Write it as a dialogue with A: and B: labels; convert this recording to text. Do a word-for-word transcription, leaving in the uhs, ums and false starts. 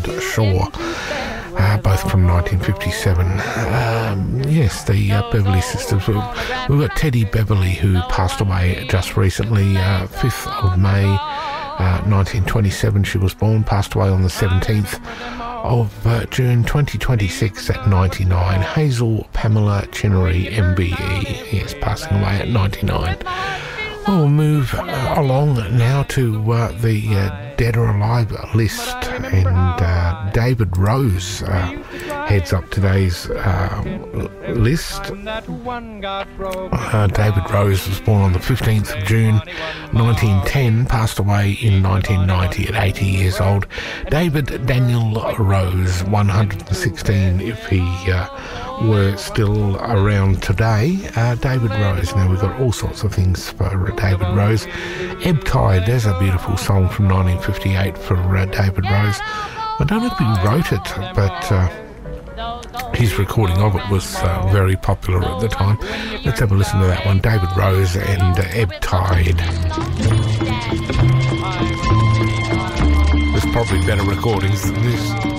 A: Roland Shaw, uh, both from nineteen fifty-seven. Um, yes, the uh, Beverly Sisters. We've, we've got Teddy Beverly, who passed away just recently, uh, fifth of May, uh, nineteen twenty-seven. She was born, passed away on the seventeenth of uh, June twenty twenty-six at ninety-nine. Hazel Pamela Chinnery, M B E, yes, passing away at ninety-nine. We'll move uh, along now to uh, the uh, Dead or Alive list, and uh, David Rose uh, heads up today's uh, list. Uh, David Rose was born on the fifteenth of June nineteen ten, passed away in nineteen ninety at eighty years old. David Daniel Rose, one hundred sixteen if he uh, were still around today. Uh, David Rose, now we've got all sorts of things for uh, David Rose. Ebb Tide, there's a beautiful song from nineteen fifty-eight for uh, David Rose. I don't know if he wrote it, but uh, his recording of it was uh, very popular at the time. Let's have a listen to that one, David Rose and uh, Ebb Tide. There's probably better recordings than this.